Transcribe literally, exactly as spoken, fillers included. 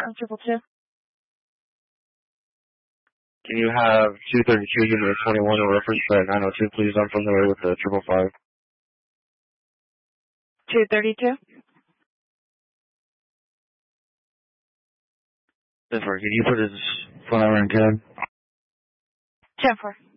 on triple two. Can you have two thirty-two unit twenty-one a reference at nine oh two, please? I'm familiar with the triple five. two thirty-two. Different. Can you put his phone number in, Ken? ten four.